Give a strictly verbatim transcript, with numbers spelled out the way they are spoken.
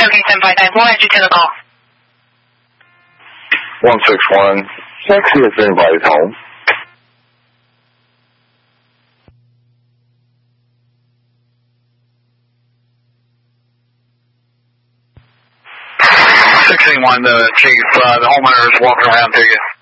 Okay, ten five nine. Go ahead, you take the call. one six one. Let's see if anybody's home. sixteen one, the chief, uh, the homeowner is walking around to you.